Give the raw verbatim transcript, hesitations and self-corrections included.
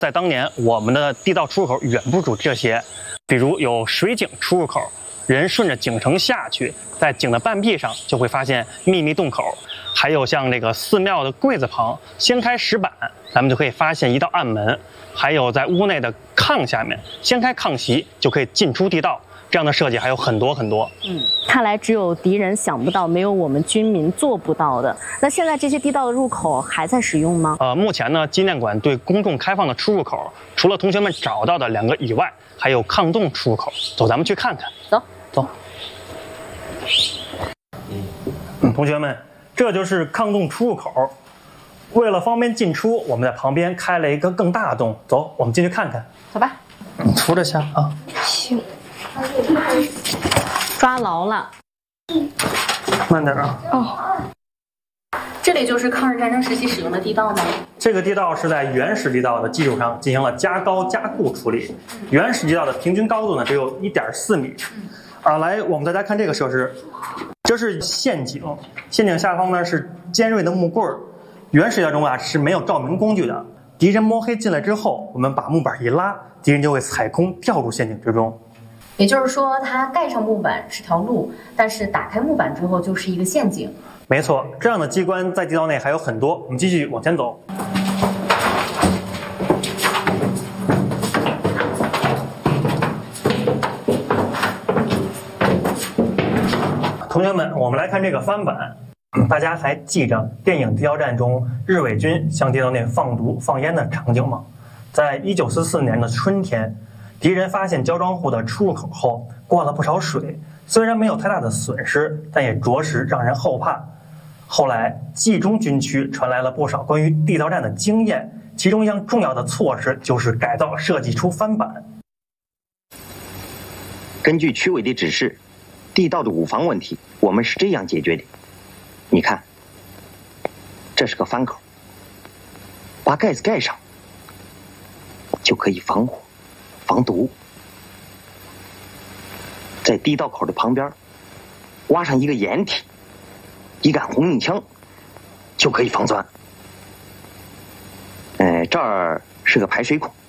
在当年，我们的地道出入口远不止这些，比如有水井出入口，人顺着井绳下去，在井的半壁上就会发现秘密洞口；还有像这个寺庙的柜子旁掀开石板，咱们就可以发现一道暗门；还有在屋内的炕下面掀开炕席，就可以进出地道。这样的设计还有很多很多。 嗯，看来只有敌人想不到，没有我们军民做不到的。那现在这些地道的入口还在使用吗？ 呃，目前呢，纪念馆对公众开放的出入口，除了同学们找到的两个以外，还有炕洞出入口。走，咱们去看看。 走， 走。嗯，同学们，这就是炕洞出入口。为了方便进出，我们在旁边开了一个更大的洞。走，我们进去看看。 走吧。 你扶着下啊。 行。抓牢了。 慢点啊。 哦。这里就是抗日战争时期使用的地道吗？ 这个地道是在原始地道的基础上进行了加高加固处理。原始地道的平均高度呢只有一点四米。啊，来，我们大家看这个设施，这是陷阱，陷阱下方呢是尖锐的木棍儿。原始地道中啊是没有照明工具的，敌人摸黑进来之后，我们把木板一拉，敌人就会踩空掉入陷阱之中。 也就是说，它盖上木板是条路，但是打开木板之后就是一个陷阱。 没错，这样的机关在地道内还有很多。我们继续往前走。同学们，我们来看这个翻板。大家还记着电影《地道战》中日伪军向地道内放毒放烟的场景吗？在一九四四年的春天，敌人发现焦庄户的出入口后灌了不少水，虽然没有太大的损失，但也着实让人后怕。后来冀中军区传来了不少关于地道战的经验，其中一项重要的措施就是改造设计出翻板。 根据区委的指示，地道的五防问题我们是这样解决的。你看，这是个翻口，把盖子盖上就可以防火防毒。在地道口的旁边挖上一个掩体，一杆红缨枪就可以防钻。呃，这儿是个排水孔，